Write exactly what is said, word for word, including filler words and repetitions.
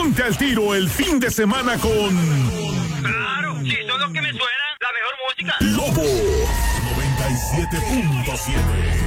Ponte al tiro el fin de semana con... Claro, sí, son los que me suenan, la mejor música. Lobo noventa y siete punto siete.